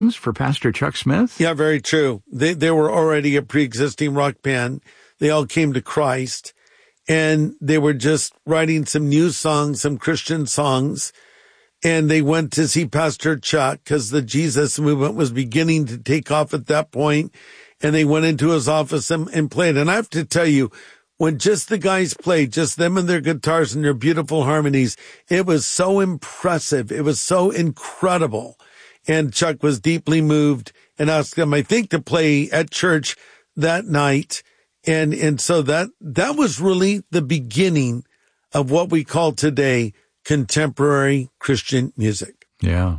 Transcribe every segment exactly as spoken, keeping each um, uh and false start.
for Pastor Chuck Smith? Yeah, very true. They they were already a pre-existing rock band. They all came to Christ, and they were just writing some new songs, some Christian songs, and they went to see Pastor Chuck because the Jesus movement was beginning to take off at that point, and they went into his office and, and played. And I have to tell you, when just the guys played, just them and their guitars and their beautiful harmonies, it was so impressive. It was so incredible. And Chuck was deeply moved and asked them, I think, to play at church that night. And, and so that, that was really the beginning of what we call today contemporary Christian music. Yeah.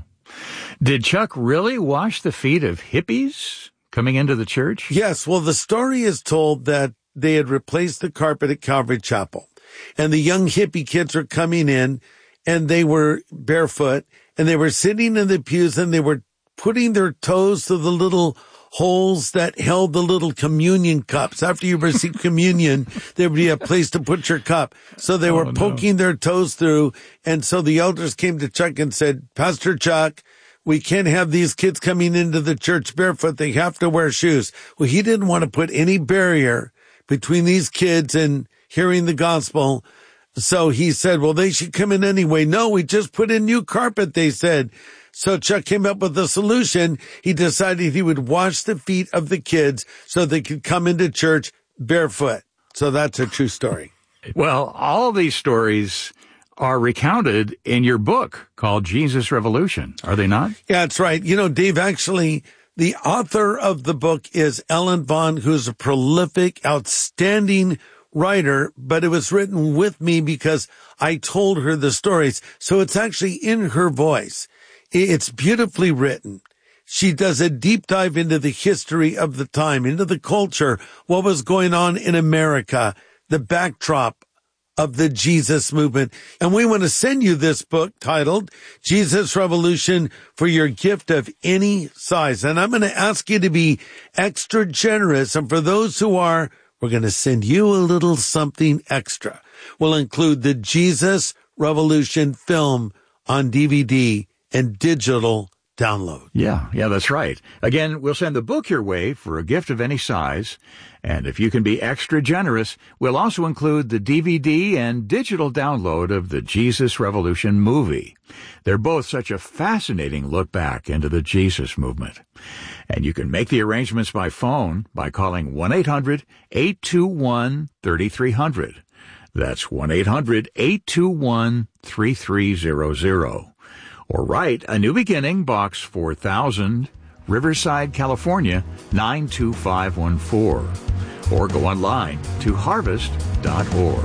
Did Chuck really wash the feet of hippies coming into the church? Yes. Well, the story is told that they had replaced the carpet at Calvary Chapel, and the young hippie kids were coming in, and they were barefoot, and they were sitting in the pews, and they were putting their toes to the little holes that held the little communion cups. After you receive communion, there would be a place to put your cup. So they were oh, poking no. their toes through. And so the elders came to Chuck and said, Pastor Chuck, we can't have these kids coming into the church barefoot. They have to wear shoes. Well, he didn't want to put any barrier between these kids and hearing the gospel. So he said, well, they should come in anyway. No, we just put in new carpet, they said. So Chuck came up with a solution. He decided he would wash the feet of the kids so they could come into church barefoot. So that's a true story. Well, all of these stories are recounted in your book called Jesus Revolution, are they not? Yeah, that's right. You know, Dave, actually, the author of the book is Ellen Vaughn, who's a prolific, outstanding writer, but it was written with me because I told her the stories. So it's actually in her voice. It's beautifully written. She does a deep dive into the history of the time, into the culture, what was going on in America, the backdrop of the Jesus movement. And we want to send you this book titled Jesus Revolution for your gift of any size. And I'm going to ask you to be extra generous. And for those who are, we're going to send you a little something extra. We'll include the Jesus Revolution film on D V D and digital download. Yeah, yeah, that's right. Again, we'll send the book your way for a gift of any size. And if you can be extra generous, we'll also include the D V D and digital download of the Jesus Revolution movie. They're both such a fascinating look back into the Jesus movement. And you can make the arrangements by phone by calling one eight hundred eight two one three three zero zero. That's one eight hundred eight two one three three zero zero. Or write A New Beginning, Box four thousand, Riverside, California, nine two five one four. Or go online to harvest dot org.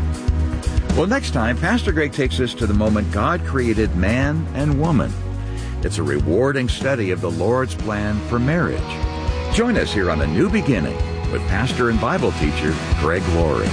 Well, next time, Pastor Greg takes us to the moment God created man and woman. It's a rewarding study of the Lord's plan for marriage. Join us here on A New Beginning with pastor and Bible teacher Greg Laurie.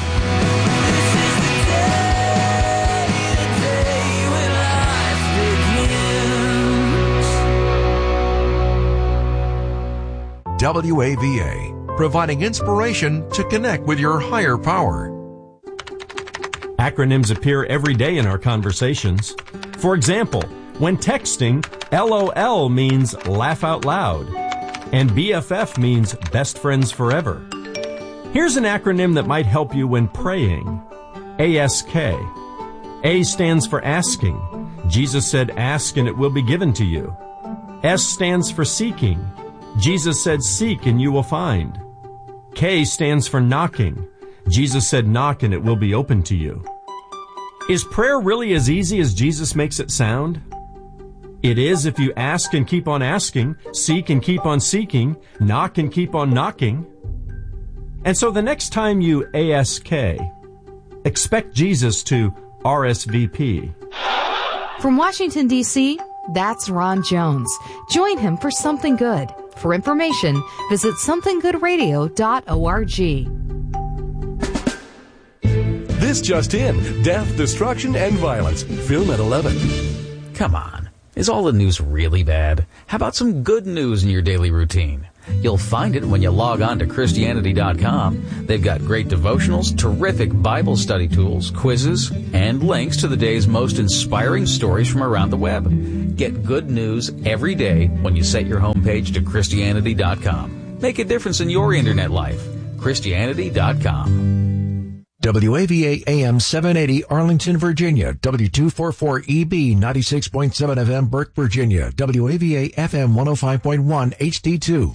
W A V A, providing inspiration to connect with your higher power. Acronyms appear every day in our conversations. For example, when texting, LOL means laugh out loud, and B F F means best friends forever. Here's an acronym that might help you when praying. A S K. A stands for asking. Jesus said, ask and it will be given to you. S stands for seeking. Jesus said, seek and you will find. K stands for knocking. Jesus said, knock and it will be open to you. Is prayer really as easy as Jesus makes it sound? It is if you ask and keep on asking, seek and keep on seeking, knock and keep on knocking. And so the next time you A S K, expect Jesus to R S V P. From Washington, D C, that's Ron Jones. Join him for Something Good. For information, visit something good radio dot org. This just in, death, destruction, and violence. Film at eleven. Come on. Is all the news really bad? How about some good news in your daily routine? You'll find it when you log on to Christianity dot com. They've got great devotionals, terrific Bible study tools, quizzes, and links to the day's most inspiring stories from around the web. Get good news every day when you set your homepage to Christianity dot com. Make a difference in your internet life. Christianity dot com. W A V A A M seven eighty Arlington, Virginia. W two forty-four E B ninety-six point seven F M Burke, Virginia. W A V A F M one oh five point one H D two.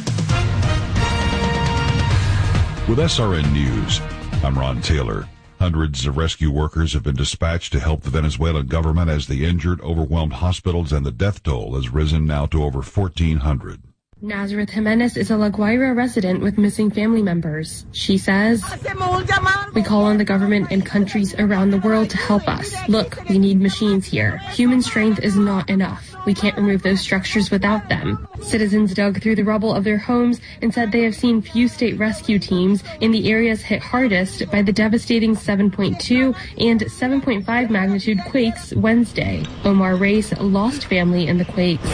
With S R N News, I'm Ron Taylor. Hundreds of rescue workers have been dispatched to help the Venezuelan government as the injured overwhelmed hospitals, and the death toll has risen now to over fourteen hundred. Nazareth Jimenez is a La Guaira resident with missing family members. She says, "We call on the government and countries around the world to help us. Look, we need machines here. Human strength is not enough. We can't remove those structures without them." Citizens dug through the rubble of their homes and said they have seen few state rescue teams in the areas hit hardest by the devastating seven point two and seven point five magnitude quakes Wednesday. Omar Reis lost family in the quakes.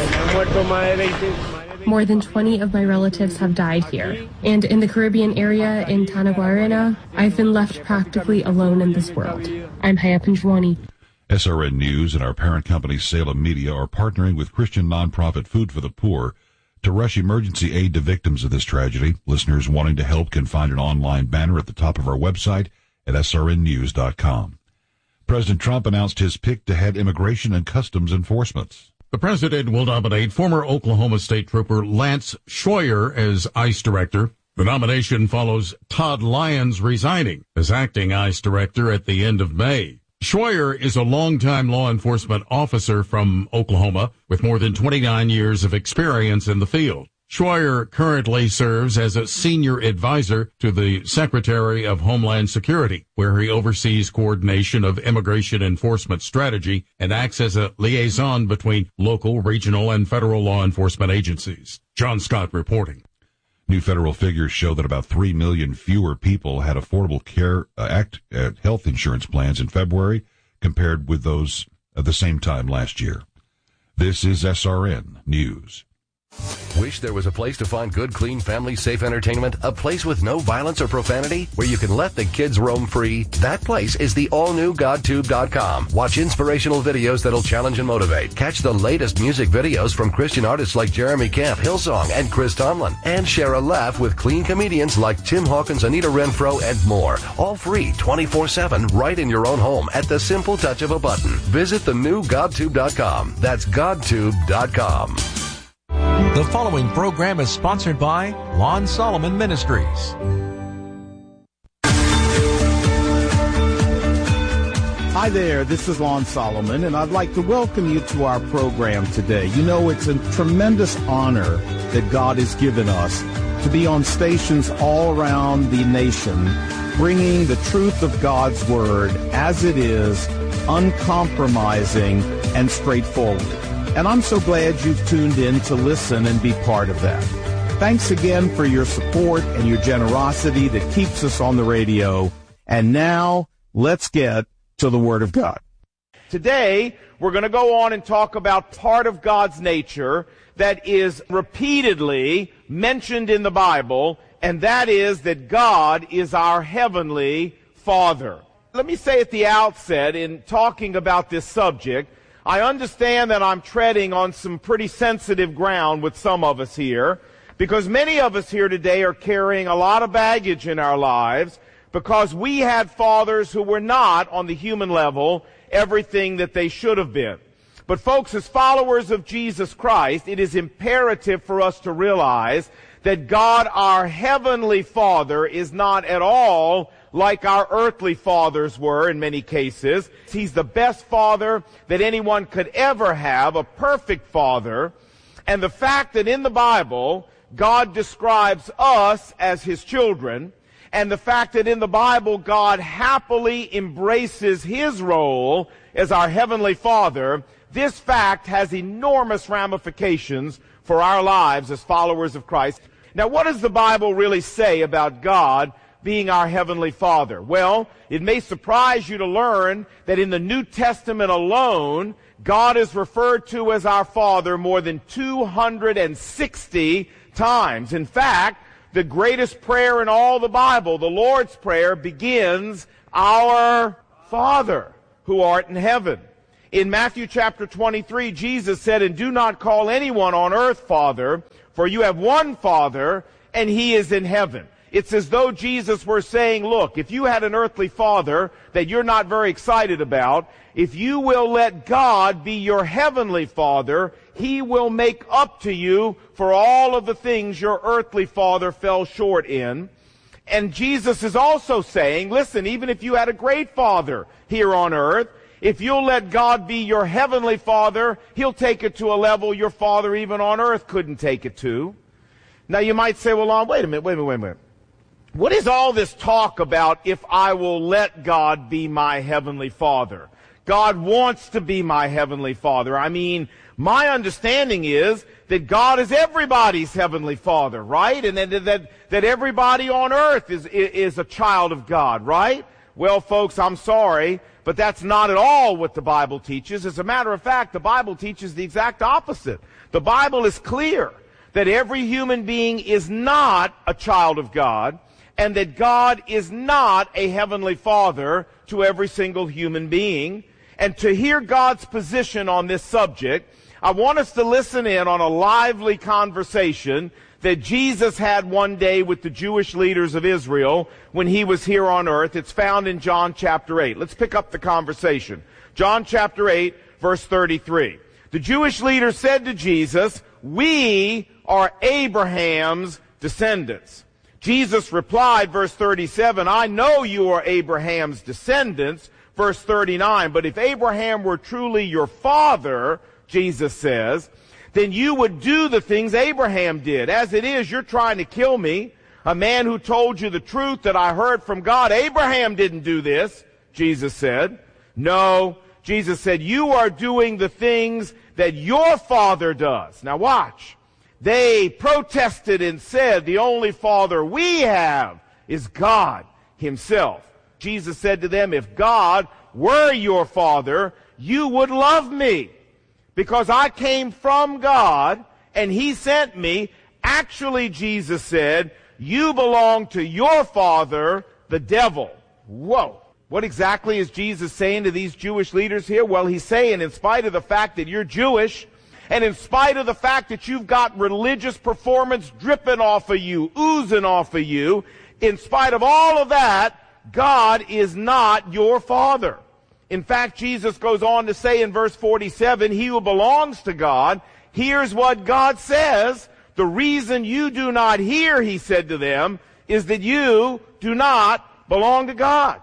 More than twenty of my relatives have died here. And in the Caribbean area in Tanaguarena, I've been left practically alone in this world. I'm Haya Panjwani. S R N News and our parent company Salem Media are partnering with Christian nonprofit Food for the Poor to rush emergency aid to victims of this tragedy. Listeners wanting to help can find an online banner at the top of our website at S R N news dot com. President Trump announced his pick to head immigration and customs enforcement. The president will nominate former Oklahoma State Trooper Lance Schroyer as ICE director. The nomination follows Todd Lyons resigning as acting ICE director at the end of May. Schroyer is a longtime law enforcement officer from Oklahoma with more than twenty-nine years of experience in the field. Schroyer currently serves as a senior advisor to the Secretary of Homeland Security, where he oversees coordination of immigration enforcement strategy and acts as a liaison between local, regional, and federal law enforcement agencies. John Scott reporting. New federal figures show that about three million fewer people had Affordable Care Act uh, health insurance plans in February compared with those at the same time last year. This is S R N News. Wish there was a place to find good, clean, family-safe entertainment? A place with no violence or profanity? Where you can let the kids roam free? That place is the all-new God Tube dot com. Watch inspirational videos that'll challenge and motivate. Catch the latest music videos from Christian artists like Jeremy Camp, Hillsong, and Chris Tomlin. And share a laugh with clean comedians like Tim Hawkins, Anita Renfro, and more. All free twenty-four seven right in your own home at the simple touch of a button. Visit the new God Tube dot com. That's God Tube dot com. The following program is sponsored by Lon Solomon Ministries. Hi there, this is Lon Solomon, and I'd like to welcome you to our program today. You know, it's a tremendous honor that God has given us to be on stations all around the nation, bringing the truth of God's Word as it is, uncompromising and straightforward. And I'm so glad you've tuned in to listen and be part of that. Thanks again for your support and your generosity that keeps us on the radio. And now, let's get to the Word of God. Today, we're going to go on and talk about part of God's nature that is repeatedly mentioned in the Bible, and that is that God is our Heavenly Father. Let me say at the outset, in talking about this subject, I understand that I'm treading on some pretty sensitive ground with some of us here, because many of us here today are carrying a lot of baggage in our lives because we had fathers who were not, on the human level, everything that they should have been. But folks, as followers of Jesus Christ, it is imperative for us to realize that God, our Heavenly Father, is not at all like our earthly fathers were in many cases. He's the best father that anyone could ever have, a perfect father. And the fact that in the Bible, God describes us as His children, and the fact that in the Bible, God happily embraces His role as our Heavenly Father, this fact has enormous ramifications for our lives as followers of Christ. Now, what does the Bible really say about God being our Heavenly Father? Well, it may surprise you to learn that in the New Testament alone, God is referred to as our Father more than two hundred sixty times. In fact, the greatest prayer in all the Bible, the Lord's Prayer, begins, Our Father, who art in heaven. In Matthew chapter twenty-three, Jesus said, and do not call anyone on earth Father, for you have one Father, and he is in heaven. It's as though Jesus were saying, look, if you had an earthly father that you're not very excited about, if you will let God be your heavenly Father, he will make up to you for all of the things your earthly father fell short in. And Jesus is also saying, listen, even if you had a great father here on earth, if you'll let God be your heavenly Father, he'll take it to a level your father even on earth couldn't take it to. Now you might say, well, wait a minute, wait a minute, wait a minute. What is all this talk about if I will let God be my heavenly Father? God wants to be my heavenly Father. I mean, my understanding is that God is everybody's heavenly Father, right? And that, that, that everybody on earth is, is a child of God, right? Well, folks, I'm sorry, but that's not at all what the Bible teaches. As a matter of fact, the Bible teaches the exact opposite. The Bible is clear that every human being is not a child of God, and that God is not a heavenly Father to every single human being. And to hear God's position on this subject, I want us to listen in on a lively conversation that Jesus had one day with the Jewish leaders of Israel when he was here on earth. It's found in John chapter eight. Let's pick up the conversation. John chapter eight, verse thirty-three. The Jewish leaders said to Jesus, we are Abraham's descendants. Jesus replied, verse thirty-seven, I know you are Abraham's descendants. Verse thirty-nine, but if Abraham were truly your father, Jesus says, then you would do the things Abraham did. As it is, you're trying to kill me, a man who told you the truth that I heard from God. Abraham didn't do this, Jesus said. No, Jesus said, you are doing the things that your father does. Now watch. They protested and said, the only Father we have is God himself. Jesus said to them, if God were your Father, you would love me, because I came from God and he sent me. Actually, Jesus said, you belong to your father, the devil. Whoa. What exactly is Jesus saying to these Jewish leaders here? Well, he's saying, in spite of the fact that you're Jewish, and in spite of the fact that you've got religious performance dripping off of you, oozing off of you, in spite of all of that, God is not your Father. In fact, Jesus goes on to say in verse forty-seven, he who belongs to God hears what God says. The reason you do not hear, he said to them, is that you do not belong to God.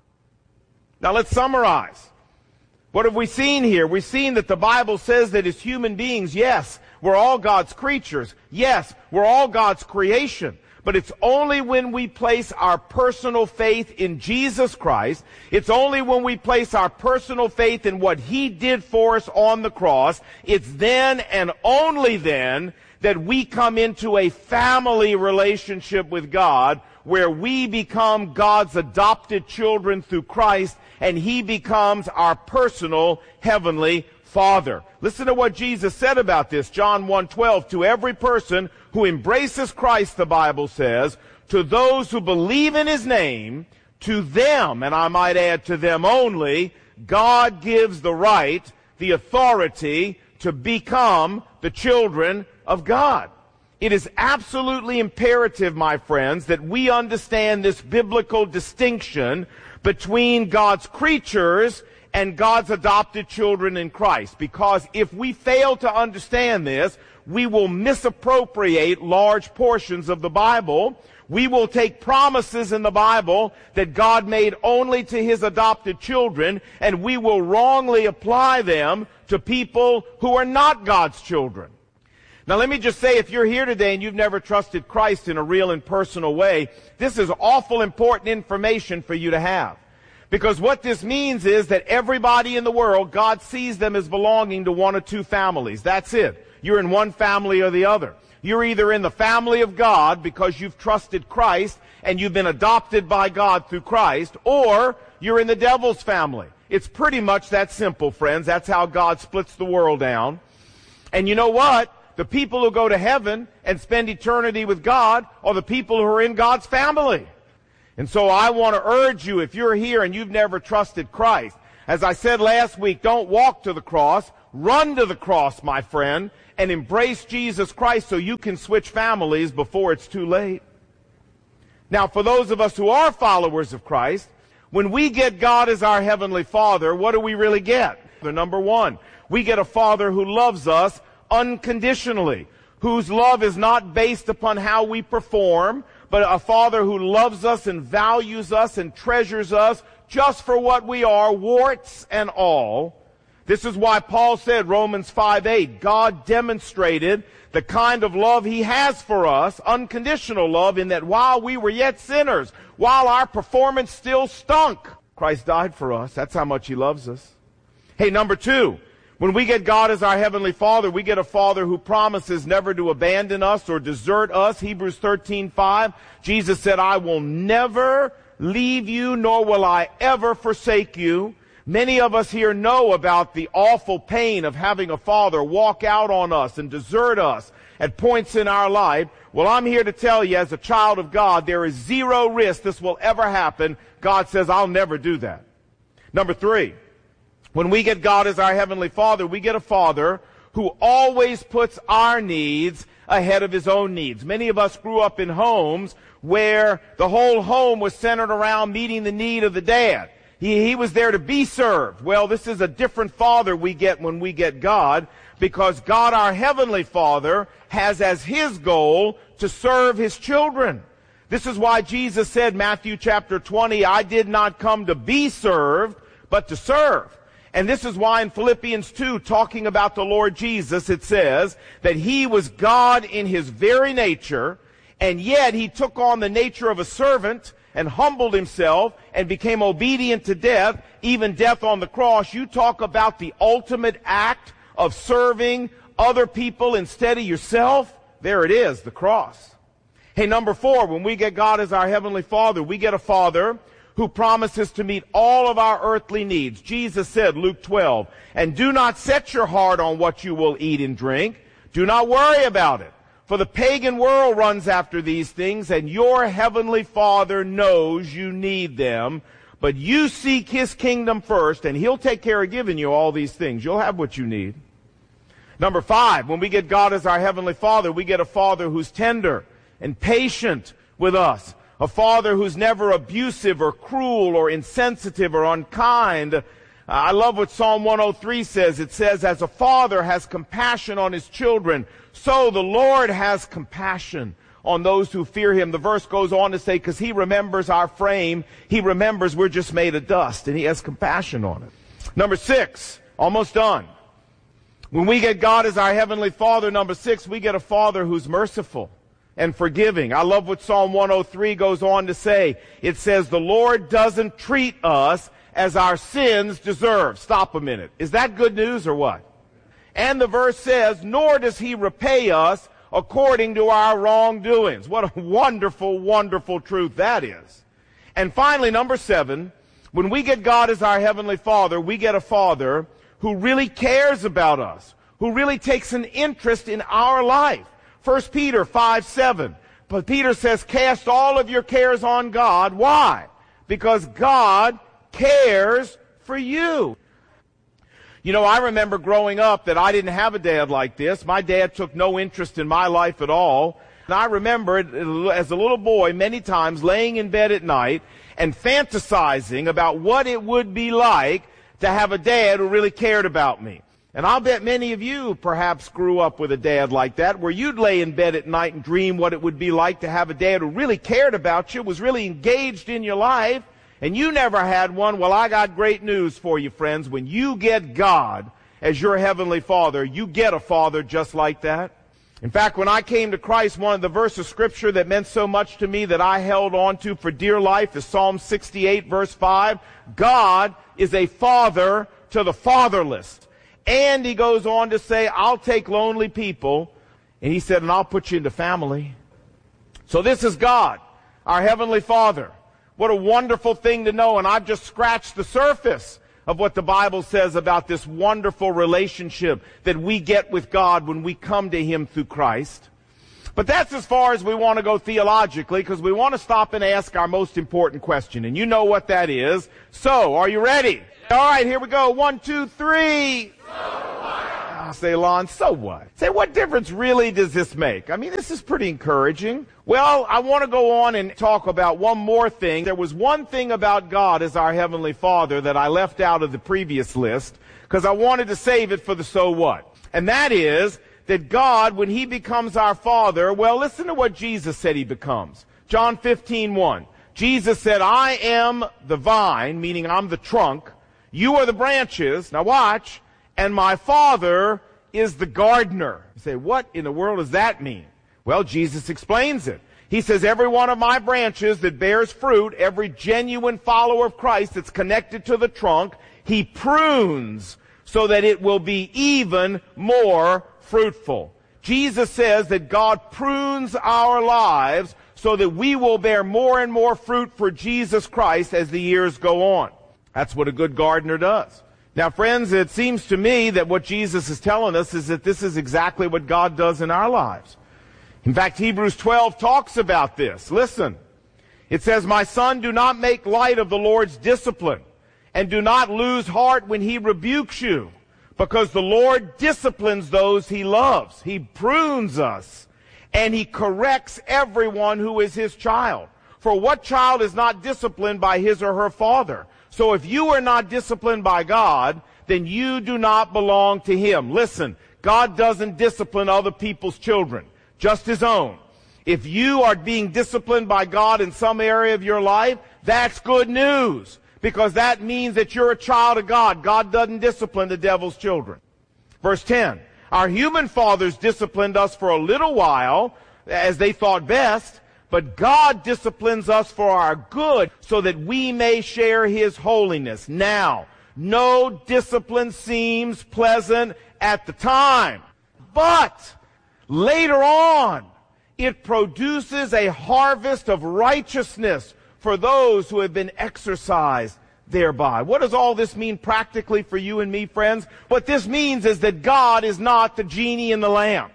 Now let's summarize. What have we seen here? We've seen that the Bible says that as human beings, yes, we're all God's creatures. Yes, we're all God's creation. But it's only when we place our personal faith in Jesus Christ, it's only when we place our personal faith in what he did for us on the cross, it's then and only then that we come into a family relationship with God, where we become God's adopted children through Christ, and he becomes our personal heavenly Father. Listen to what Jesus said about this. John one twelve, to every person who embraces Christ, the Bible says, to those who believe in his name, to them, and I might add to them only, God gives the right, the authority to become the children of God. It is absolutely imperative, my friends, that we understand this biblical distinction between God's creatures and God's adopted children in Christ. Because if we fail to understand this, we will misappropriate large portions of the Bible. We will take promises in the Bible that God made only to his adopted children, and we will wrongly apply them to people who are not God's children. Now let me just say, if you're here today and you've never trusted Christ in a real and personal way, this is awful important information for you to have. Because what this means is that everybody in the world, God sees them as belonging to one or two families. That's it. You're in one family or the other. You're either in the family of God because you've trusted Christ and you've been adopted by God through Christ, or you're in the devil's family It's pretty much that simple, friends. That's how God splits the world down. And you know what? The people who go to heaven and spend eternity with God are the people who are in God's family. And so I want to urge you, if you're here and you've never trusted Christ, as I said last week, don't walk to the cross, run to the cross, my friend, and embrace Jesus Christ so you can switch families before it's too late. Now, for those of us who are followers of Christ, when we get God as our Heavenly Father, what do we really get? The number one, we get a Father who loves us unconditionally, whose love is not based upon how we perform, but a Father who loves us and values us and treasures us just for what we are, warts and all. This is why Paul said, Romans five eight, God demonstrated the kind of love he has for us, unconditional love, in that while we were yet sinners, while our performance still stunk, Christ died for us. That's how much he loves us. Hey, number two, when we get God as our Heavenly Father, we get a Father who promises never to abandon us or desert us. Hebrews thirteen five, Jesus said, I will never leave you, nor will I ever forsake you. Many of us here know about the awful pain of having a father walk out on us and desert us at points in our life. Well, I'm here to tell you, as a child of God, there is zero risk this will ever happen. God says, I'll never do that. Number three, when we get God as our Heavenly Father, we get a Father who always puts our needs ahead of his own needs. Many of us grew up in homes where the whole home was centered around meeting the need of the dad. He, he was there to be served. Well, this is a different Father we get when we get God, because God, our Heavenly Father, has as his goal to serve his children. This is why Jesus said, Matthew chapter twenty, I did not come to be served, but to serve. And this is why in Philippians two, talking about the Lord Jesus, it says that he was God in his very nature, and yet he took on the nature of a servant and humbled himself and became obedient to death, even death on the cross. You talk about the ultimate act of serving other people instead of yourself. There it is, the cross. Hey, number four, when we get God as our Heavenly Father, we get a Father who promises to meet all of our earthly needs. Jesus said, Luke twelve, and do not set your heart on what you will eat and drink. Do not worry about it. For the pagan world runs after these things, and your Heavenly Father knows you need them. But you seek his kingdom first, and he'll take care of giving you all these things. You'll have what you need. Number five, when we get God as our Heavenly Father, we get a Father who's tender and patient with us. A Father who's never abusive or cruel or insensitive or unkind. Uh, I love what Psalm one oh three says. It says, as a father has compassion on his children, so the Lord has compassion on those who fear him. The verse goes on to say, because he remembers our frame, he remembers we're just made of dust, and he has compassion on it. Number six, almost done. When we get God as our Heavenly Father, number six, we get a Father who's merciful and forgiving. I love what Psalm one oh three goes on to say. It says, the Lord doesn't treat us as our sins deserve. Stop a minute. Is that good news or what? And the verse says, nor does he repay us according to our wrongdoings. What a wonderful, wonderful truth that is. And finally, number seven, when we get God as our Heavenly Father, we get a Father who really cares about us, who really takes an interest in our life. First Peter five seven. But Peter says, cast all of your cares on God. Why? Because God cares for you. You know, I remember growing up that I didn't have a dad like this. My dad took no interest in my life at all. And I remember as a little boy many times laying in bed at night and fantasizing about what it would be like to have a dad who really cared about me. And I'll bet many of you perhaps grew up with a dad like that, where you'd lay in bed at night and dream what it would be like to have a dad who really cared about you, was really engaged in your life, and you never had one. Well, I got great news for you, friends. When you get God as your Heavenly Father, you get a Father just like that. In fact, when I came to Christ, one of the verses of Scripture that meant so much to me that I held on to for dear life is Psalm sixty-eight, verse five. God is a father to the fatherless. And he goes on to say, I'll take lonely people, and he said, and I'll put you into family. So this is God, our Heavenly Father. What a wonderful thing to know, and I've just scratched the surface of what the Bible says about this wonderful relationship that we get with God when we come to Him through Christ. But that's as far as we want to go theologically, because we want to stop and ask our most important question. And you know what that is. So, are you ready? All right, here we go. One, two, three. So what? Say, Lon, so what? Say, what difference really does this make? I mean, this is pretty encouraging. Well, I want to go on and talk about one more thing. There was one thing about God as our Heavenly Father that I left out of the previous list, because I wanted to save it for the so what. And that is that God, when He becomes our Father, well, listen to what Jesus said He becomes. John fifteen one. Jesus said, I am the vine, meaning I'm the trunk. You are the branches. Now watch. And my Father is the gardener. You say, what in the world does that mean? Well, Jesus explains it. He says, every one of my branches that bears fruit, every genuine follower of Christ that's connected to the trunk, He prunes so that it will be even more fruitful. Jesus says that God prunes our lives so that we will bear more and more fruit for Jesus Christ as the years go on. That's what a good gardener does. Now, friends, it seems to me that what Jesus is telling us is that this is exactly what God does in our lives. In fact, Hebrews twelve talks about this. Listen. It says, my son, do not make light of the Lord's discipline, and do not lose heart when He rebukes you. Because the Lord disciplines those He loves. He prunes us, and He corrects everyone who is His child. For what child is not disciplined by his or her father? So if you are not disciplined by God, then you do not belong to Him. Listen, God doesn't discipline other people's children, just His own. If you are being disciplined by God in some area of your life, that's good news. Because that means that you're a child of God. God doesn't discipline the devil's children. Verse ten. Our human fathers disciplined us for a little while, as they thought best, but God disciplines us for our good, so that we may share His holiness. Now, no discipline seems pleasant at the time, but later on, it produces a harvest of righteousness for those who have been exercised thereby. What does all this mean practically for you and me, friends? What this means is that God is not the genie in the lamp.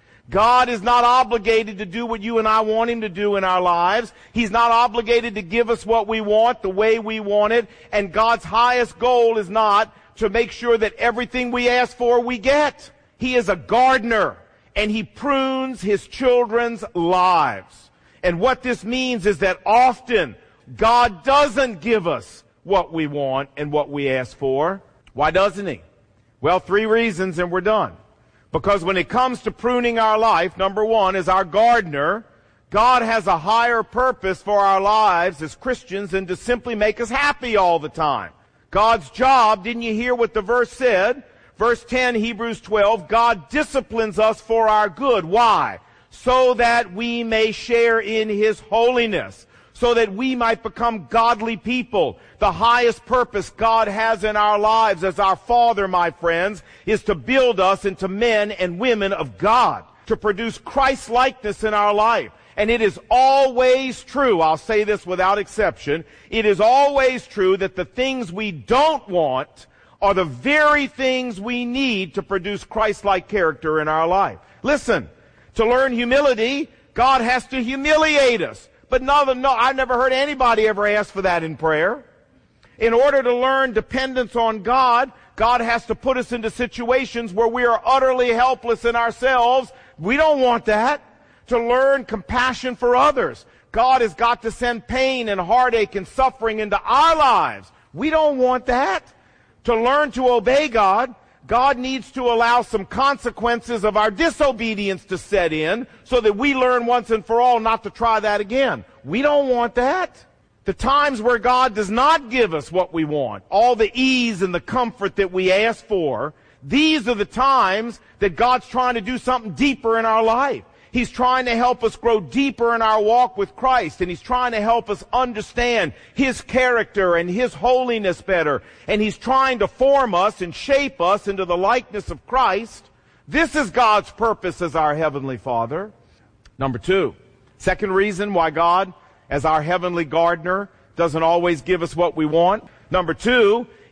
God is not obligated to do what you and I want Him to do in our lives. He's not obligated to give us what we want the way we want it. And God's highest goal is not to make sure that everything we ask for we get. He is a gardener, and He prunes His children's lives. And what this means is that often God doesn't give us what we want and what we ask for. Why doesn't He? Well, three reasons and we're done. Because when it comes to pruning our life, number one, as our gardener, God has a higher purpose for our lives as Christians than to simply make us happy all the time. God's job, didn't you hear what the verse said? Verse ten, Hebrews twelve, God disciplines us for our good. Why? So that we may share in His holiness, so that we might become godly people. The highest purpose God has in our lives as our Father, my friends, is to build us into men and women of God, to produce Christ-likeness in our life. And it is always true, I'll say this without exception, it is always true that the things we don't want are the very things we need to produce Christ-like character in our life. Listen. To learn humility, God has to humiliate us. But no, no, I've never heard anybody ever ask for that in prayer. In order to learn dependence on God, God has to put us into situations where we are utterly helpless in ourselves. We don't want that. To learn compassion for others, God has got to send pain and heartache and suffering into our lives. We don't want that. To learn to obey God, God needs to allow some consequences of our disobedience to set in so that we learn once and for all not to try that again. We don't want that. The times where God does not give us what we want, all the ease and the comfort that we ask for, these are the times that God's trying to do something deeper in our life. He's trying to help us grow deeper in our walk with Christ, and He's trying to help us understand His character and His holiness better, and He's trying to form us and shape us into the likeness of Christ. This is God's purpose as our Heavenly Father. Number two, second reason why God, as our heavenly gardener, doesn't always give us what we want. Number two,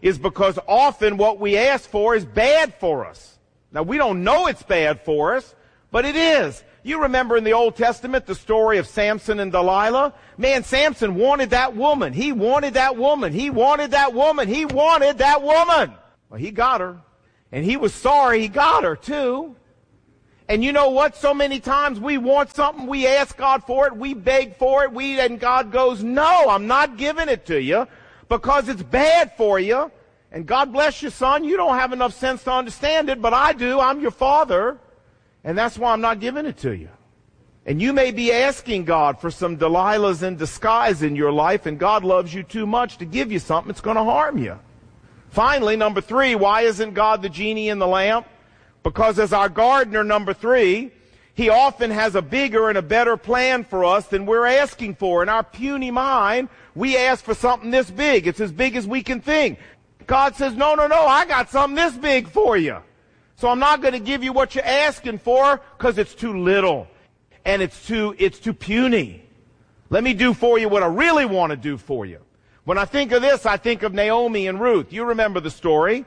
is because often what we ask for is bad for us. Now, we don't know it's bad for us, but it is. You remember in the Old Testament the story of Samson and Delilah? Man, Samson wanted that woman. He wanted that woman. He wanted that woman. He wanted that woman. Well, he got her. And he was sorry he got her, too. And you know what? So many times we want something, we ask God for it, we beg for it, we and God goes, no, I'm not giving it to you because it's bad for you. And God bless you, son, you don't have enough sense to understand it, but I do. I'm your father. And that's why I'm not giving it to you. And you may be asking God for some Delilahs in disguise in your life, and God loves you too much to give you something that's going to harm you. Finally, number three, why isn't God the genie in the lamp? Because as our gardener, number three, he often has a bigger and a better plan for us than we're asking for. In our puny mind, we ask for something this big. It's as big as we can think. God says, no, no, no, I got something this big for you. So I'm not going to give you what you're asking for because it's too little and it's too, it's too puny. Let me do for you what I really want to do for you. When I think of this, I think of Naomi and Ruth. You remember the story.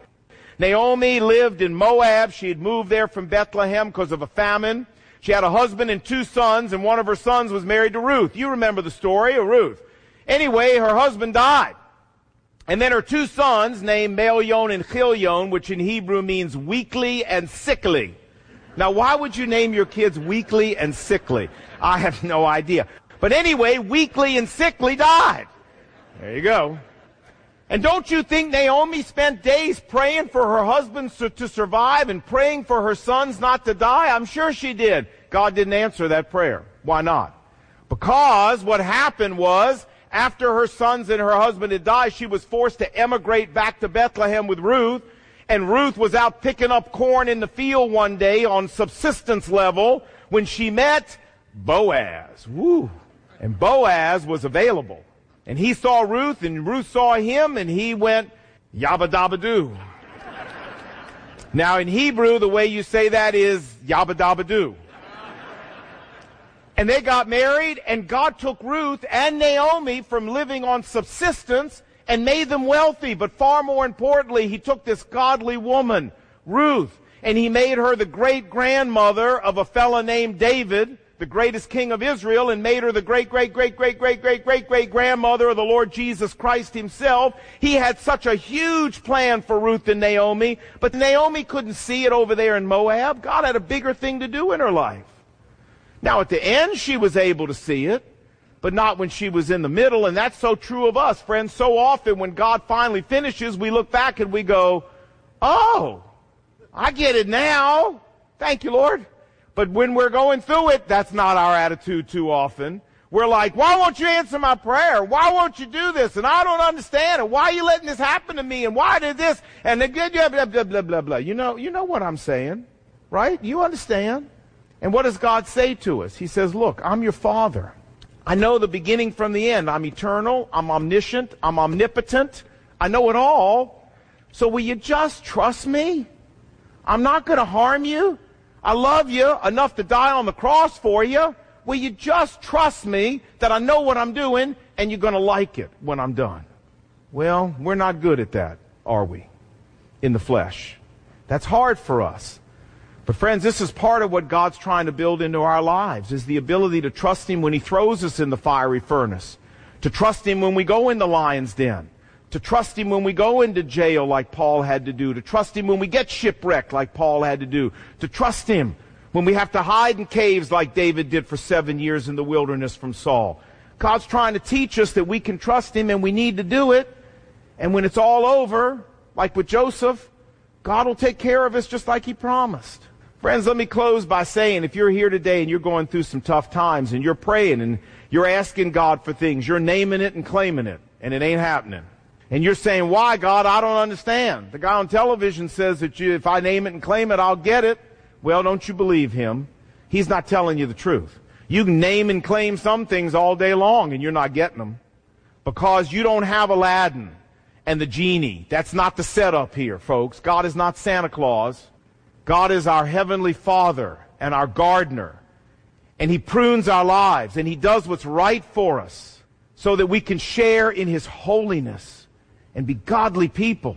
Naomi lived in Moab. She had moved there from Bethlehem because of a famine. She had a husband and two sons, and one of her sons was married to Ruth. You remember the story of Ruth. Anyway, her husband died. And then her two sons, named Mahlon and Chilion, which in Hebrew means weakly and sickly. Now, why would you name your kids weakly and sickly? I have no idea. But anyway, weakly and sickly died. There you go. And don't you think Naomi spent days praying for her husband to survive and praying for her sons not to die? I'm sure she did. God didn't answer that prayer. Why not? Because what happened was, after her sons and her husband had died, she was forced to emigrate back to Bethlehem with Ruth. And Ruth was out picking up corn in the field one day on subsistence level when she met Boaz. Woo! And Boaz was available. And he saw Ruth, and Ruth saw him, and he went, yabba dabba doo. Now, in Hebrew, the way you say that is yabba dabba doo. And they got married, and God took Ruth and Naomi from living on subsistence and made them wealthy. But far more importantly, he took this godly woman, Ruth, and he made her the great-grandmother of a fellow named David, the greatest king of Israel, and made her the great, great, great, great, great, great, great, great grandmother of the Lord Jesus Christ himself. He had such a huge plan for Ruth and Naomi, but Naomi couldn't see it over there in Moab. God had a bigger thing to do in her life. Now, at the end, she was able to see it, but not when she was in the middle, and that's so true of us, friends. So often when God finally finishes, we look back and we go, oh, I get it now. Thank you, Lord. But when we're going through it, that's not our attitude too often. We're like, why won't you answer my prayer? Why won't you do this? And I don't understand. And why are you letting this happen to me? And why did this? And the good, blah, blah, blah, blah, blah. You know, you know what I'm saying, right? You understand. And what does God say to us? He says, look, I'm your father. I know the beginning from the end. I'm eternal. I'm omniscient. I'm omnipotent. I know it all. So will you just trust me? I'm not going to harm you. I love you enough to die on the cross for you. Will you just trust me that I know what I'm doing and you're going to like it when I'm done? Well, we're not good at that, are we? In the flesh. That's hard for us. But friends, this is part of what God's trying to build into our lives, is the ability to trust him when he throws us in the fiery furnace, to trust him when we go in the lion's den, to trust him when we go into jail like Paul had to do, to trust him when we get shipwrecked like Paul had to do, to trust him when we have to hide in caves like David did for seven years in the wilderness from Saul. God's trying to teach us that we can trust him and we need to do it. And when it's all over, like with Joseph, God will take care of us just like he promised. Friends, let me close by saying, if you're here today and you're going through some tough times and you're praying and you're asking God for things, you're naming it and claiming it, and it ain't happening. And you're saying, why, God? I don't understand. The guy on television says that you, if I name it and claim it, I'll get it. Well, don't you believe him? He's not telling you the truth. You can name and claim some things all day long, and you're not getting them. Because you don't have Aladdin and the genie. That's not the setup here, folks. God is not Santa Claus. God is our heavenly Father and our gardener. And he prunes our lives, and he does what's right for us so that we can share in his holiness and be godly people.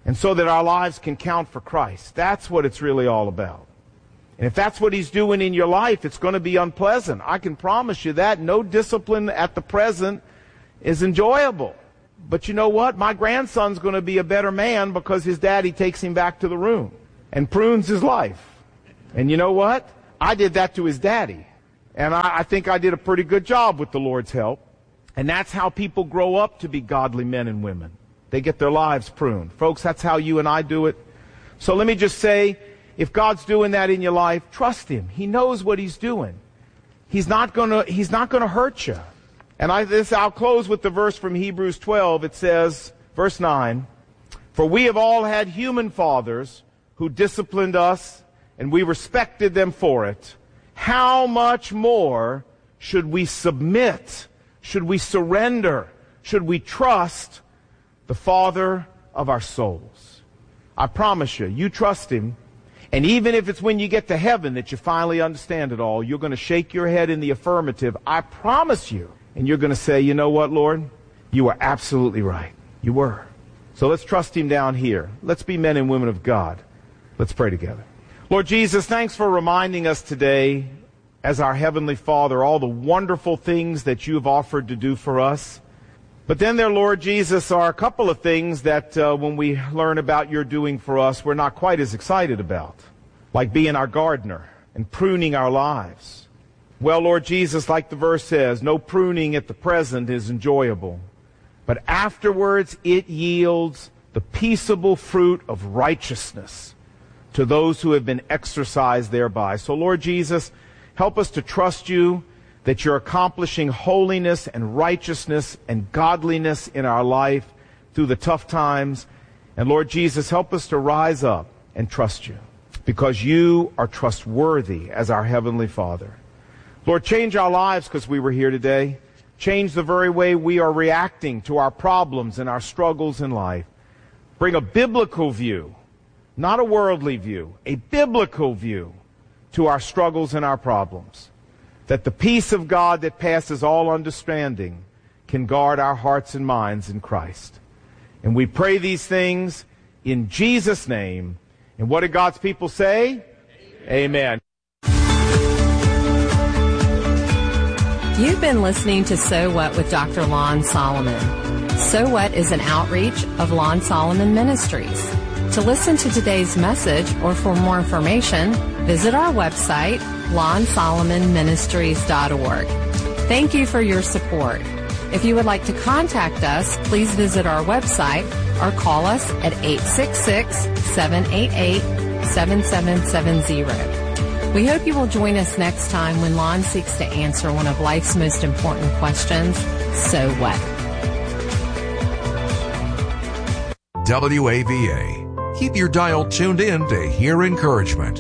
And so that our lives can count for Christ. That's what it's really all about. And if that's what he's doing in your life, it's going to be unpleasant. I can promise you that. No discipline at the present is enjoyable. But you know what? My grandson's going to be a better man because his daddy takes him back to the room and prunes his life. And you know what? I did that to his daddy. And I, I think I did a pretty good job with the Lord's help. And that's how people grow up to be godly men and women. They get their lives pruned. Folks, that's how you and I do it. So let me just say, if God's doing that in your life, trust him. He knows what he's doing. He's not gonna, he's not gonna hurt you. And I, this, I'll close with the verse from Hebrews twelve. It says, verse nine, "For we have all had human fathers who disciplined us, and we respected them for it. How much more should we submit, should we surrender, should we trust the Father of our souls?" I promise you, you trust him, and even if it's when you get to heaven that you finally understand it all, you're going to shake your head in the affirmative. I promise you. And you're going to say, you know what, Lord? You are absolutely right. You were. So let's trust him down here. Let's be men and women of God. Let's pray together. Lord Jesus, thanks for reminding us today, as our Heavenly Father, all the wonderful things that you have offered to do for us. But then there, Lord Jesus, are a couple of things that uh, when we learn about your doing for us, we're not quite as excited about, like being our gardener and pruning our lives. Well, Lord Jesus, like the verse says, no pruning at the present is enjoyable, but afterwards it yields the peaceable fruit of righteousness to those who have been exercised thereby. So, Lord Jesus, help us to trust you that you're accomplishing holiness and righteousness and godliness in our life through the tough times. And Lord Jesus, help us to rise up and trust you, because you are trustworthy as our Heavenly Father. Lord, change our lives because we were here today. Change the very way we are reacting to our problems and our struggles in life. Bring a biblical view, not a worldly view, a biblical view to our struggles and our problems, that the peace of God that passes all understanding can guard our hearts and minds in Christ. And we pray these things in Jesus' name. And what did God's people say? Amen. Amen. You've been listening to So What with Doctor Lon Solomon. So What is an outreach of Lon Solomon Ministries. To listen to today's message or for more information, visit our website, lon solomon ministries dot org. Thank you for your support. If you would like to contact us, please visit our website or call us at eight six six, seven eight eight, seven seven seven zero. We hope you will join us next time when Lon seeks to answer one of life's most important questions, so what? W A V A. Keep your dial tuned in to hear encouragement.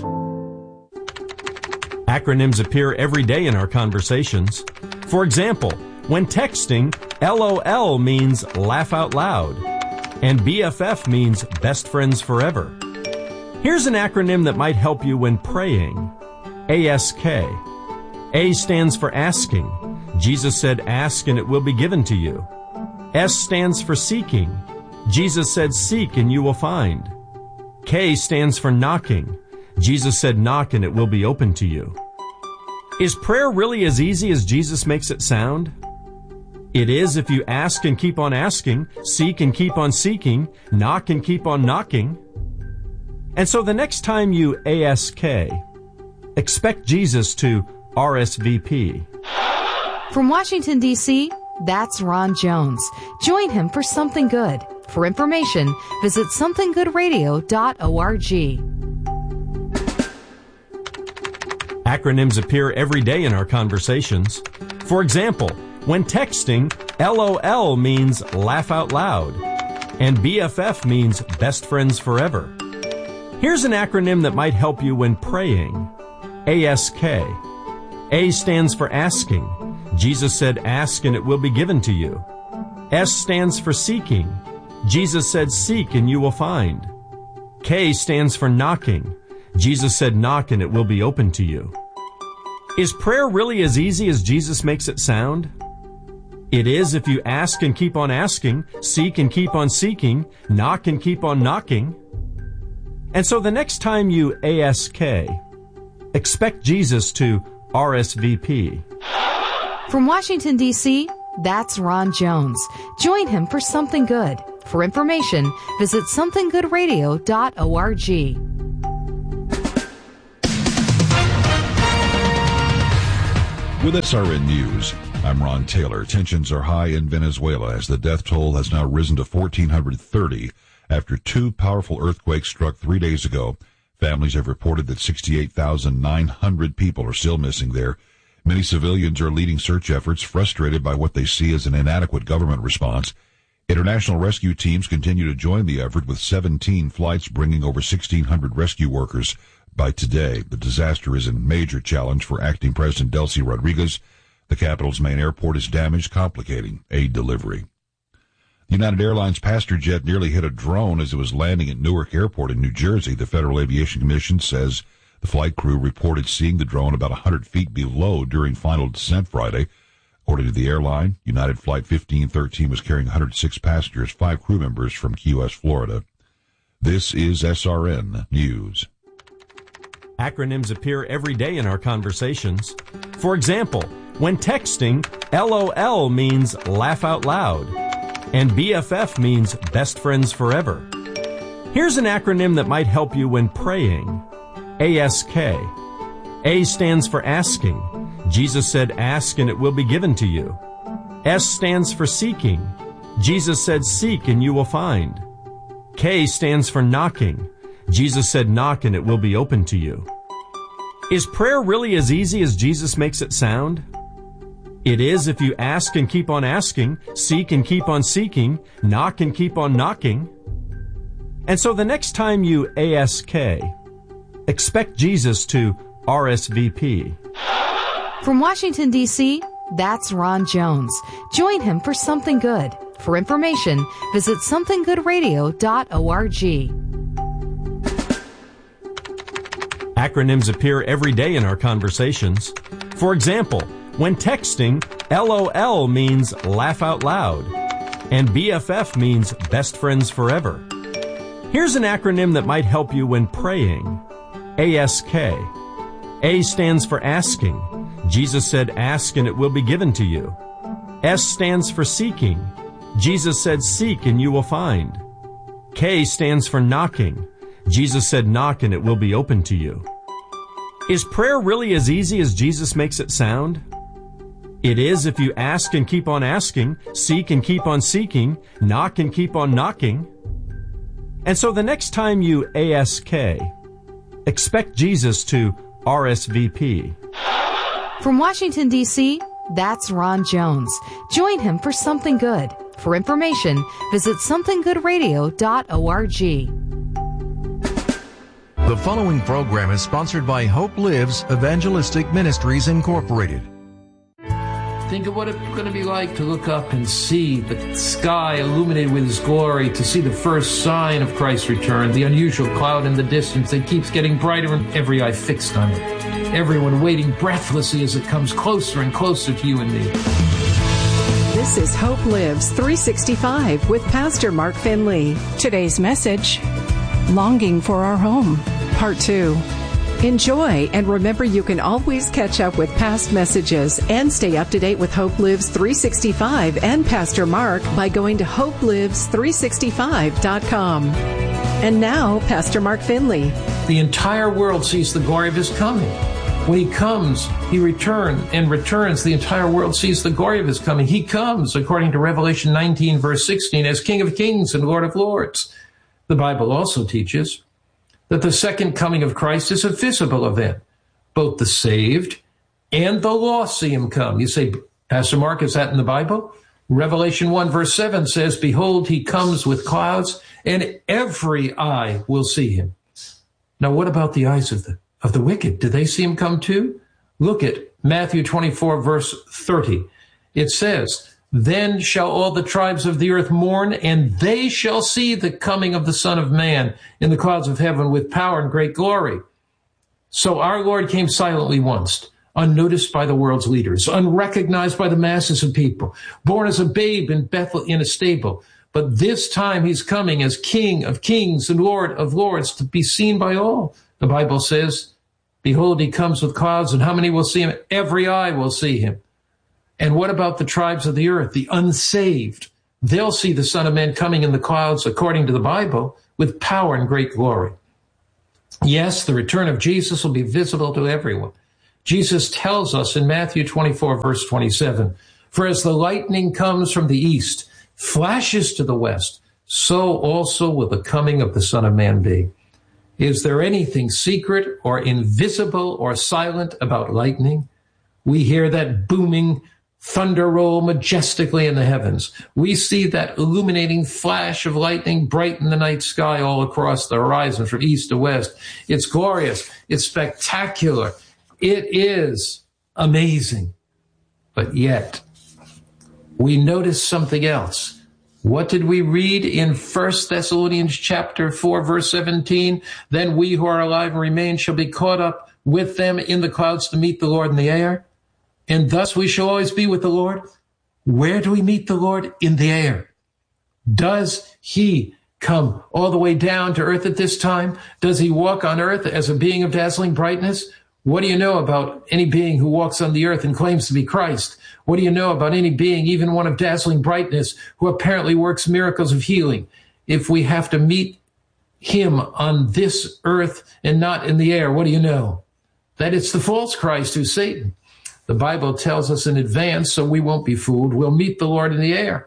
Acronyms appear every day in our conversations. For example, when texting, L O L means laugh out loud, and B F F means best friends forever. Here's an acronym that might help you when praying. A S K. A stands for asking. Jesus said, ask and it will be given to you. S stands for seeking. Jesus said, seek and you will find. K stands for knocking. Jesus said, knock and it will be open to you. Is prayer really as easy as Jesus makes it sound? It is if you ask and keep on asking, seek and keep on seeking, knock and keep on knocking. And so the next time you A S K, expect Jesus to R S V P. From Washington, D C, that's Ron Jones. Join him for Something Good. For information, visit something good radio dot org. Acronyms appear every day in our conversations. For example, when texting, L O L means laugh out loud, and B F F means best friends forever. Here's an acronym that might help you when praying. A S K. A stands for asking. Jesus said, ask and it will be given to you. S stands for seeking. Jesus said, seek and you will find. K stands for knocking. Jesus said, knock and it will be open to you. Is prayer really as easy as Jesus makes it sound? It is if you ask and keep on asking, seek and keep on seeking, knock and keep on knocking. And so the next time you ask, expect Jesus to R S V P. From Washington, D C, that's Ron Jones. Join him for Something Good. For information, visit something good radio dot org. With S R N News, I'm Ron Taylor. Tensions are high in Venezuela as the death toll has now risen to one thousand four hundred thirty after two powerful earthquakes struck three days ago. Families have reported that sixty-eight thousand nine hundred people are still missing there. Many civilians are leading search efforts, frustrated by what they see as an inadequate government response. International rescue teams continue to join the effort, with seventeen flights bringing over sixteen hundred rescue workers by today. The disaster is a major challenge for acting President Delcy Rodriguez. The capital's main airport is damaged, complicating aid delivery. The United Airlines passenger jet nearly hit a drone as it was landing at Newark Airport in New Jersey. The Federal Aviation Commission says the flight crew reported seeing the drone about one hundred feet below during final descent Friday. According to the airline, United Flight fifteen thirteen was carrying one hundred six passengers, five crew members from Key West, Florida. This is S R N News. Acronyms appear every day in our conversations. For example, when texting, LOL means laugh out loud, and B F F means best friends forever. Here's an acronym that might help you when praying. A S K. A stands for asking. Jesus said, ask and it will be given to you. S stands for seeking. Jesus said, seek and you will find. K stands for knocking. Jesus said, knock and it will be open to you. Is prayer really as easy as Jesus makes it sound? It is if you ask and keep on asking, seek and keep on seeking, knock and keep on knocking. And so the next time you ask, expect Jesus to R S V P. From Washington, D C, that's Ron Jones. Join him for Something Good. For information, visit something good radio dot org. Acronyms appear every day in our conversations. For example, when texting, LOL means laugh out loud, and B F F means best friends forever. Here's an acronym that might help you when praying. A S K. A stands for asking. Jesus said, ask and it will be given to you. S stands for seeking. Jesus said, seek and you will find. K stands for knocking. Jesus said, knock and it will be open to you. Is prayer really as easy as Jesus makes it sound? It is if you ask and keep on asking, seek and keep on seeking, knock and keep on knocking. And so the next time you ask, expect Jesus to R S V P. From Washington, D C, that's Ron Jones. Join him for Something Good. For information, visit something good radio dot org. The following program is sponsored by Hope Lives Evangelistic Ministries, Incorporated. Think of what it's going to be like to look up and see the sky illuminated with His glory, to see the first sign of Christ's return, the unusual cloud in the distance that keeps getting brighter and every eye fixed on it. Everyone waiting breathlessly as it comes closer and closer to you and me. This is Hope Lives three sixty-five with Pastor Mark Finley. Today's message, Longing for Our Home, Part two. Enjoy, and remember you can always catch up with past messages and stay up to date with Hope Lives three sixty-five and Pastor Mark by going to hope lives three sixty-five dot com. And now, Pastor Mark Finley. The entire world sees the glory of His coming. When He comes, He returns and returns. The entire world sees the glory of His coming. He comes, according to Revelation nineteen, verse sixteen, as King of Kings and Lord of Lords. The Bible also teaches that the second coming of Christ is a visible event. Both the saved and the lost see Him come. You say, Pastor Mark, is that in the Bible? Revelation one, verse seven says, behold, He comes with clouds, and every eye will see Him. Now, what about the eyes of the of the wicked? Do they see Him come too? Look at Matthew twenty-four, verse thirty. It says, then shall all the tribes of the earth mourn, and they shall see the coming of the Son of Man in the clouds of heaven with power and great glory. So our Lord came silently once, unnoticed by the world's leaders, unrecognized by the masses of people, born as a babe in Bethlehem in a stable. But this time he's coming as King of kings and Lord of lords to be seen by all. The Bible says, behold, he comes with clouds, and how many will see him? Every eye will see him. And what about the tribes of the earth, the unsaved? They'll see the Son of Man coming in the clouds, according to the Bible, with power and great glory. Yes, the return of Jesus will be visible to everyone. Jesus tells us in Matthew twenty-four, verse twenty-seven, for as the lightning comes from the east, flashes to the west, so also will the coming of the Son of Man be. Is there anything secret or invisible or silent about lightning? We hear that booming thunder roll majestically in the heavens. We see that illuminating flash of lightning brighten the night sky all across the horizon from east to west. It's glorious. It's spectacular. It is amazing. But yet, we notice something else. What did we read in First Thessalonians chapter four, verse seventeen? Then we who are alive and remain shall be caught up with them in the clouds to meet the Lord in the air. And thus we shall always be with the Lord. Where do we meet the Lord? In the air. Does he come all the way down to earth at this time? Does he walk on earth as a being of dazzling brightness? What do you know about any being who walks on the earth and claims to be Christ? What do you know about any being, even one of dazzling brightness, who apparently works miracles of healing? If we have to meet him on this earth and not in the air, what do you know? That it's the false Christ who's Satan. The Bible tells us in advance, so we won't be fooled. We'll meet the Lord in the air.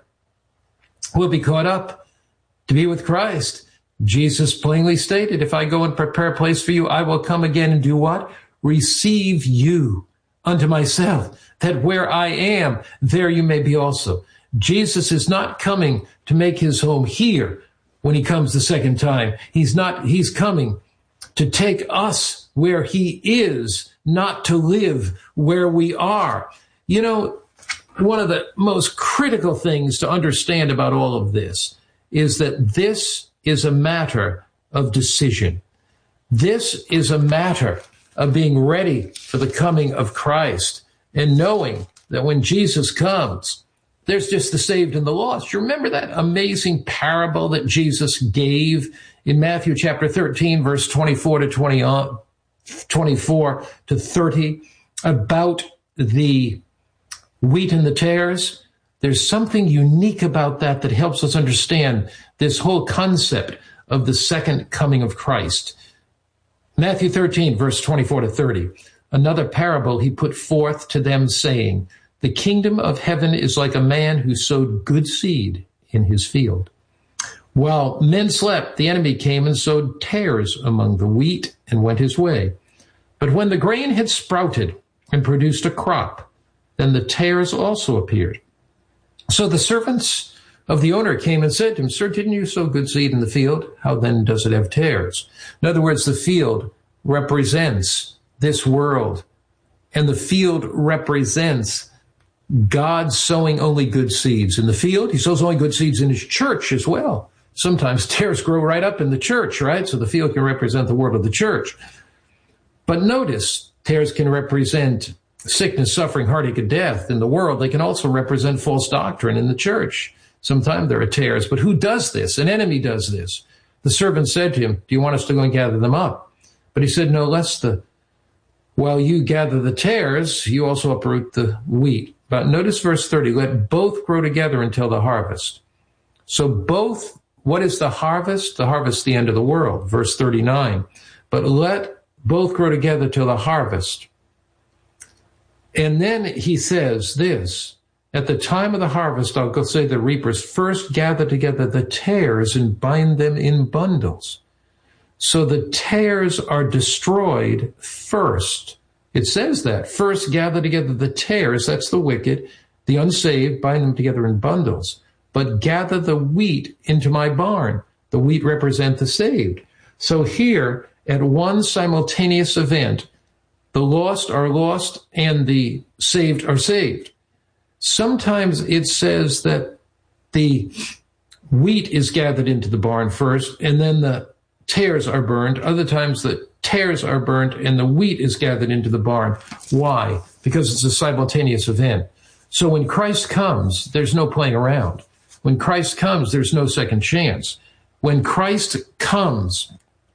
We'll be caught up to be with Christ. Jesus plainly stated, if I go and prepare a place for you, I will come again and do what? Receive you unto myself, that where I am, there you may be also. Jesus is not coming to make his home here when he comes the second time. He's not, he's coming to take us where he is, not to live where we are. You know, one of the most critical things to understand about all of this is that this is a matter of decision. This is a matter of being ready for the coming of Christ and knowing that when Jesus comes, there's just the saved and the lost. You remember that amazing parable that Jesus gave in Matthew chapter thirteen, verse twenty-four to twenty, uh, twenty-four to thirty, about the wheat and the tares? There's something unique about that that helps us understand this whole concept of the second coming of Christ. Matthew thirteen, verse twenty-four to thirty. Another parable he put forth to them, saying, the kingdom of heaven is like a man who sowed good seed in his field. While men slept, the enemy came and sowed tares among the wheat and went his way. But when the grain had sprouted and produced a crop, then the tares also appeared. So the servants of the owner came and said to him, sir, didn't you sow good seed in the field? How then does it have tares? In other words, the field represents this world, and the field represents God sowing only good seeds in the field. He sows only good seeds in his church as well. Sometimes tares grow right up in the church, right? So the field can represent the world of the church. But notice, tares can represent sickness, suffering, heartache, and death in the world. They can also represent false doctrine in the church. Sometimes there are tares, but who does this? An enemy does this. The servant said to him, do you want us to go and gather them up? But he said, no, lest the, while you gather the tares, you also uproot the wheat. But notice verse thirty, let both grow together until the harvest. So both, what is the harvest? The harvest is the end of the world, verse thirty-nine. But let both grow together till the harvest. And then he says this, at the time of the harvest, I'll go say the reapers first gather together the tares and bind them in bundles. So the tares are destroyed first. It says that. First gather together the tares, that's the wicked, the unsaved, bind them together in bundles. But gather the wheat into my barn. The wheat represent the saved. So here, at one simultaneous event, the lost are lost and the saved are saved. Sometimes it says that the wheat is gathered into the barn first, and then the tares are burned. Other times the tares are burnt, and the wheat is gathered into the barn. Why? Because it's a simultaneous event. So when Christ comes, there's no playing around. When Christ comes, there's no second chance. When Christ comes,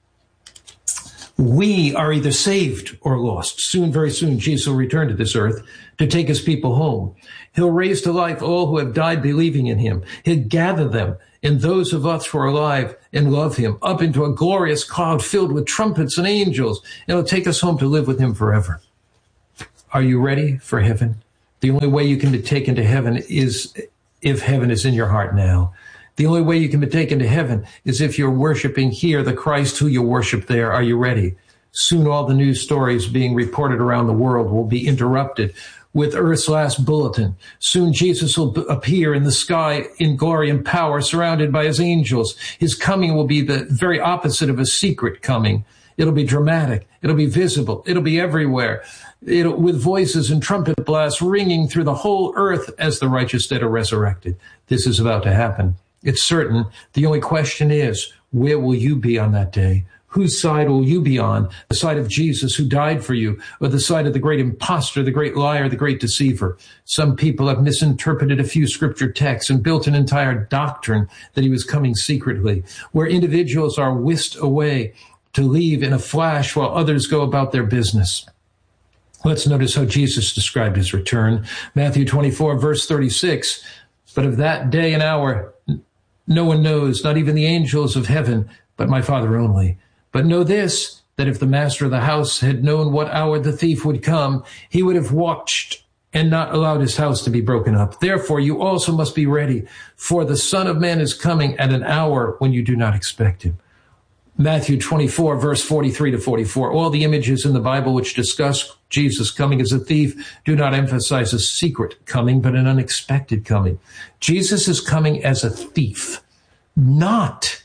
we are either saved or lost. Soon, very soon, Jesus will return to this earth to take his people home. He'll raise to life all who have died believing in him. He'll gather them and those of us who are alive and love him up into a glorious cloud filled with trumpets and angels. And he'll take us home to live with him forever. Are you ready for heaven? The only way you can be taken to heaven is if heaven is in your heart now. The only way you can be taken to heaven is if you're worshiping here the Christ who you worship there. Are you ready? Soon all the news stories being reported around the world will be interrupted with Earth's last bulletin. Soon Jesus will b- appear in the sky in glory and power, surrounded by his angels. His coming will be the very opposite of a secret coming. It'll be dramatic. It'll be visible. It'll be everywhere. It'll, with voices and trumpet blasts ringing through the whole earth as the righteous dead are resurrected. This is about to happen. It's certain. The only question is, where will you be on that day? Whose side will you be on? The side of Jesus who died for you, or the side of the great imposter, the great liar, the great deceiver? Some people have misinterpreted a few scripture texts and built an entire doctrine that he was coming secretly, where individuals are whisked away to leave in a flash while others go about their business. Let's notice how Jesus described his return. Matthew twenty-four, verse thirty-six. But of that day and hour, no one knows, not even the angels of heaven, but my Father only. But know this, that if the master of the house had known what hour the thief would come, he would have watched and not allowed his house to be broken up. Therefore, you also must be ready, for the Son of Man is coming at an hour when you do not expect him. Matthew twenty-four, verse forty-three to forty-four. All the images in the Bible which discuss Jesus coming as a thief do not emphasize a secret coming, but an unexpected coming. Jesus is coming as a thief, not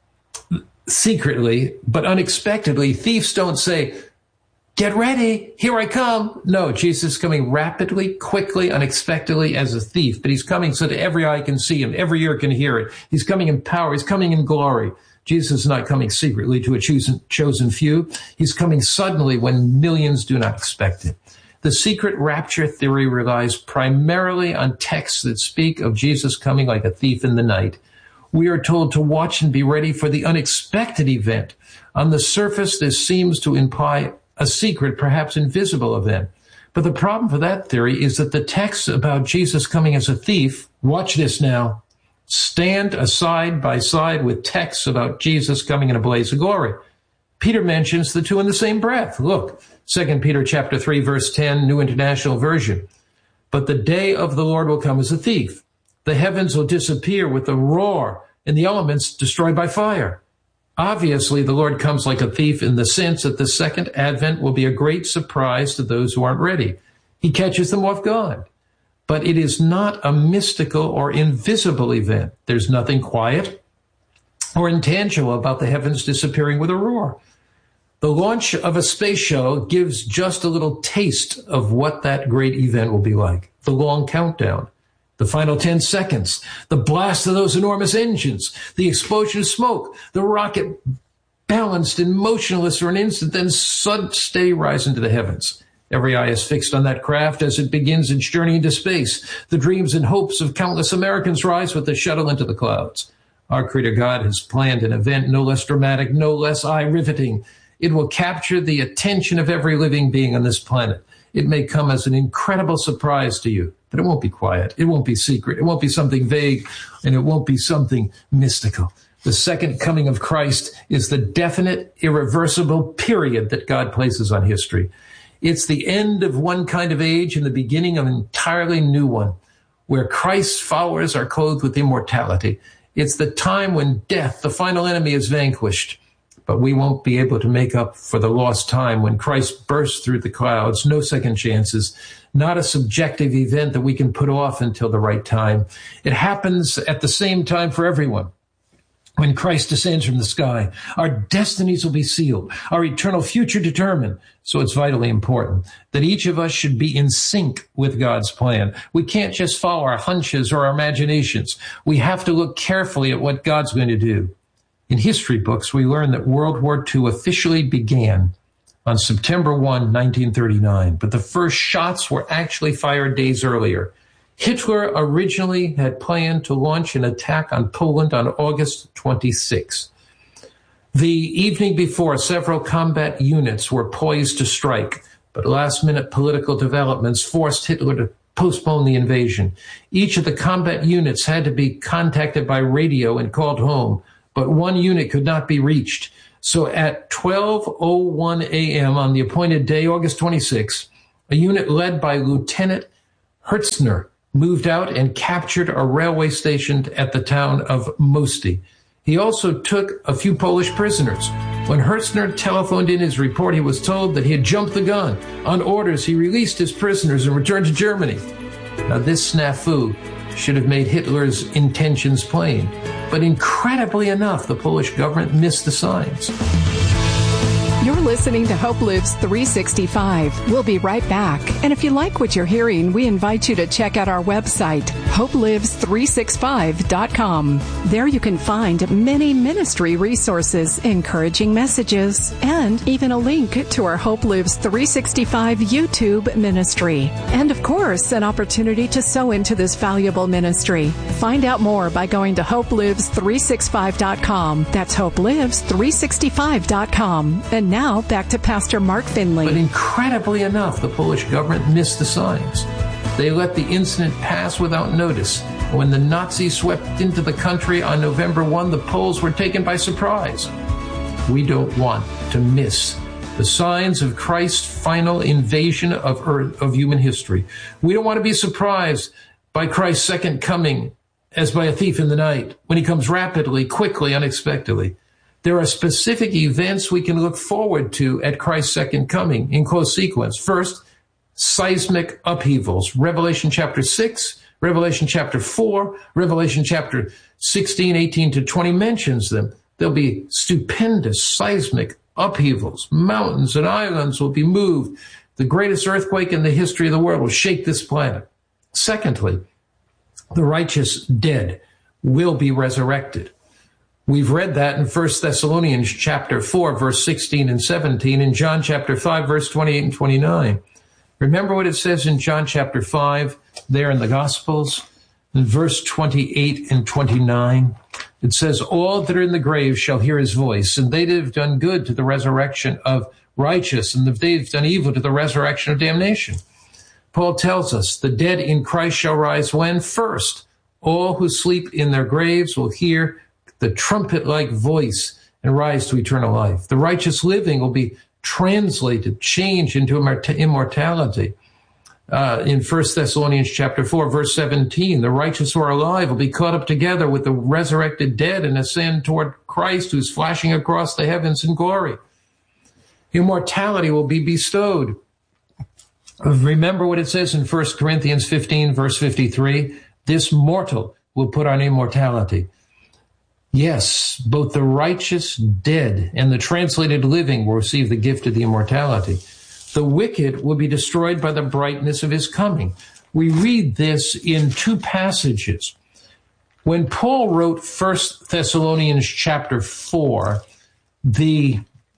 secretly, but unexpectedly. Thieves don't say, get ready, here I come. No, Jesus is coming rapidly, quickly, unexpectedly as a thief, but he's coming so that every eye can see him, every ear can hear it. He's coming in power, he's coming in glory. Jesus is not coming secretly to a chosen, chosen few. He's coming suddenly when millions do not expect it. The secret rapture theory relies primarily on texts that speak of Jesus coming like a thief in the night. We are told to watch and be ready for the unexpected event. On the surface, this seems to imply a secret, perhaps invisible event. But the problem for that theory is that the texts about Jesus coming as a thief, watch this now, stand side by side with texts about Jesus coming in a blaze of glory. Peter mentions the two in the same breath. Look, Second Peter chapter three, verse ten, New International Version. But the day of the Lord will come as a thief. The heavens will disappear with a roar, and the elements destroyed by fire. Obviously, the Lord comes like a thief in the sense that the second advent will be a great surprise to those who aren't ready. He catches them off guard. But it is not a mystical or invisible event. There's nothing quiet or intangible about the heavens disappearing with a roar. The launch of a space shuttle gives just a little taste of what that great event will be like. The long countdown, the final ten seconds, the blast of those enormous engines, the explosion of smoke, the rocket balanced and motionless for an instant, then sudden steady rise into the heavens. Every eye is fixed on that craft as it begins its journey into space. The dreams and hopes of countless Americans rise with the shuttle into the clouds. Our Creator God has planned an event no less dramatic, no less eye-riveting. It will capture the attention of every living being on this planet. It may come as an incredible surprise to you, but it won't be quiet. It won't be secret. It won't be something vague, and it won't be something mystical. The second coming of Christ is the definite, irreversible period that God places on history. It's the end of one kind of age and the beginning of an entirely new one, where Christ's followers are clothed with immortality. It's the time when death, the final enemy, is vanquished. But we won't be able to make up for the lost time when Christ bursts through the clouds. No second chances. Not a subjective event that we can put off until the right time. It happens at the same time for everyone. When Christ descends from the sky, our destinies will be sealed, our eternal future determined. So it's vitally important that each of us should be in sync with God's plan. We can't just follow our hunches or our imaginations. We have to look carefully at what God's going to do. In history books, we learn that World War Two officially began on September first, nineteen thirty-nine, but the first shots were actually fired days earlier. Hitler originally had planned to launch an attack on Poland on August twenty-sixth. The evening before, several combat units were poised to strike, but last-minute political developments forced Hitler to postpone the invasion. Each of the combat units had to be contacted by radio and called home, but one unit could not be reached. So at twelve oh one a.m. on the appointed day, August twenty-sixth, a unit led by Lieutenant Hertzner moved out and captured a railway station at the town of Mosty. He also took a few Polish prisoners. When Hertzner telephoned in his report, he was told that he had jumped the gun. On orders, he released his prisoners and returned to Germany. Now, this snafu should have made Hitler's intentions plain. But incredibly enough, the Polish government missed the signs. You're listening to Hope Lives three sixty-five. We'll be right back. And if you like what you're hearing, we invite you to check out our website, hope lives three sixty-five dot com. There you can find many ministry resources, encouraging messages, and even a link to our Hope Lives three sixty-five YouTube ministry. And of course, an opportunity to sow into this valuable ministry. Find out more by going to hope lives three sixty-five dot com. That's hope lives three sixty-five dot com. And now, back to Pastor Mark Finley. But incredibly enough, the Polish government missed the signs. They let the incident pass without notice. When the Nazis swept into the country on November first, the Poles were taken by surprise. We don't want to miss the signs of Christ's final invasion of earth, of human history. We don't want to be surprised by Christ's second coming as by a thief in the night, when he comes rapidly, quickly, unexpectedly. There are specific events we can look forward to at Christ's second coming in close sequence. First, seismic upheavals. Revelation chapter six, Revelation chapter four, Revelation chapter sixteen, eighteen to twenty mentions them. There'll be stupendous seismic upheavals. Mountains and islands will be moved. The greatest earthquake in the history of the world will shake this planet. Secondly, the righteous dead will be resurrected. We've read that in First Thessalonians chapter four, verse sixteen and seventeen, and John chapter five, verse twenty-eight and twenty-nine. Remember what it says in John chapter five, there in the Gospels, in verse twenty-eight and twenty-nine. It says, all that are in the grave shall hear his voice, and they that have done good to the resurrection of righteous, and if they've done evil to the resurrection of damnation. Paul tells us, the dead in Christ shall rise when? First, all who sleep in their graves will hear the trumpet-like voice and rise to eternal life. The righteous living will be translated, changed into immortality. Uh, in First Thessalonians chapter four, verse seventeen, the righteous who are alive will be caught up together with the resurrected dead and ascend toward Christ, who's flashing across the heavens in glory. Immortality will be bestowed. Remember what it says in First Corinthians fifteen, verse fifty-three, this mortal will put on immortality. Yes, both the righteous dead and the translated living will receive the gift of the immortality. The wicked will be destroyed by the brightness of his coming. We read this in two passages. When Paul wrote First Thessalonians chapter four, the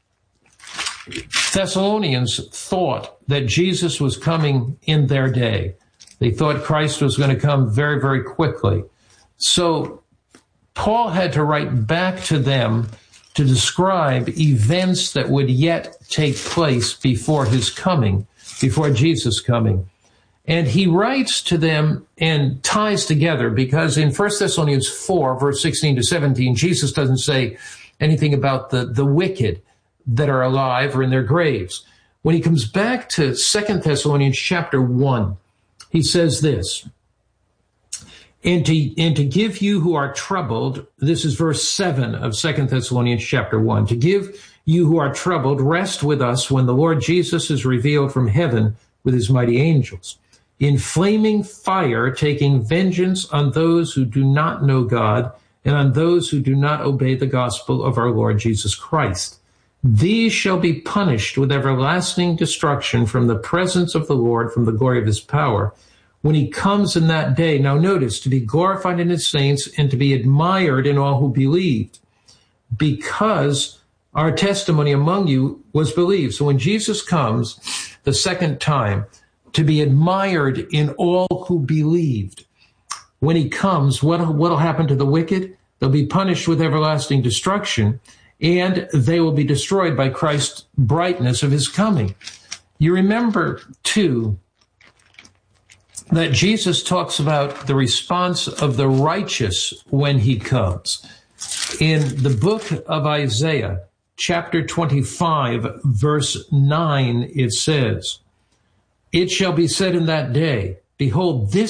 Thessalonians thought that Jesus was coming in their day. They thought Christ was going to come very, very quickly. So Paul had to write back to them to describe events that would yet take place before his coming, before Jesus' coming. And he writes to them and ties together, because in First Thessalonians four, verse sixteen to seventeen, Jesus doesn't say anything about the, the wicked that are alive or in their graves. When he comes back to Second Thessalonians chapter one, he says this, And to, and to give you who are troubled, this is verse seven of Second Thessalonians chapter one, to give you who are troubled rest with us when the Lord Jesus is revealed from heaven with his mighty angels, in flaming fire, taking vengeance on those who do not know God and on those who do not obey the gospel of our Lord Jesus Christ. These shall be punished with everlasting destruction from the presence of the Lord, from the glory of his power, when he comes in that day. Now notice, to be glorified in his saints and to be admired in all who believed. because our testimony among you was believed. So when Jesus comes the second time, to be admired in all who believed, when he comes, what will happen to the wicked? They'll be punished with everlasting destruction, and they will be destroyed by Christ's brightness of his coming. You remember, too, that Jesus talks about the response of the righteous when he comes. In the book of Isaiah, chapter twenty-five, verse nine, it says, "It shall be said in that day, behold, this